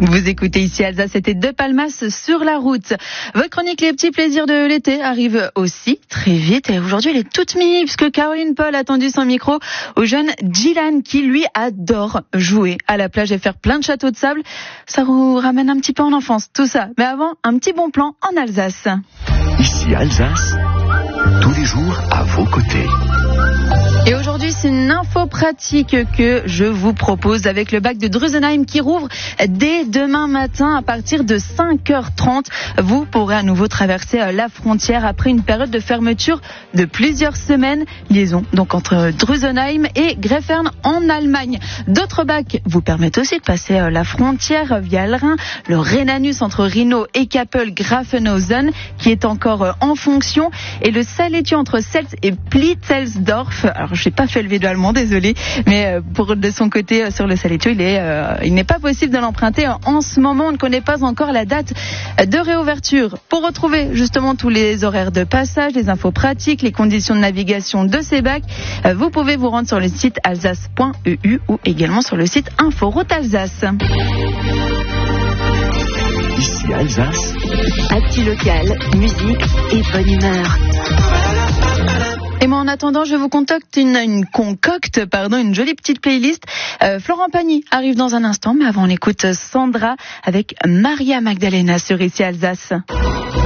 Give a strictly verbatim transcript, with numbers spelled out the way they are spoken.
Vous écoutez ici Alsace, c'était De Palmas sur la route. Votre chronique Les petits plaisirs de l'été arrive aussi très vite et aujourd'hui elle est toute mimi puisque Caroline Paul a tendu son micro au jeune Dylan qui lui adore jouer à la plage et faire plein de châteaux de sable. Ça vous ramène un petit peu en enfance tout ça. Mais avant, un petit bon plan en Alsace. Ici Alsace, tous les jours à vos côtés. Et aujourd'hui, c'est une info pratique que je vous propose avec le bac de Drusenheim qui rouvre dès demain matin à partir de cinq heures trente. Vous pourrez à nouveau traverser la frontière après une période de fermeture de plusieurs semaines. Liaison donc entre Drusenheim et Greffern en Allemagne. D'autres bacs vous permettent aussi de passer la frontière via le Rhin. Le Rhenanus entre Rhino et Kappel-Grafenhausen qui est encore en fonction. Et le Saletio entre Sels et Plitzelsdorf. Alors, je n'ai pas fait le vélo allemand, désolé, mais pour de son côté sur le Saletio, il est, euh, il n'est pas possible de l'emprunter en ce moment. On ne connaît pas encore la date de réouverture. Pour retrouver justement tous les horaires de passage, les infos pratiques, les conditions de navigation de ces bacs, vous pouvez vous rendre sur le site alsace point e u ou également sur le site Inforoute Alsace. Ici Alsace, actu locale, musique et bonne humeur. Et moi, en attendant, je vous concocte une, une concocte, pardon, une jolie petite playlist. Euh, Florent Pagny arrive dans un instant, mais avant, on écoute Sandra avec Maria Magdalena sur Ici Alsace.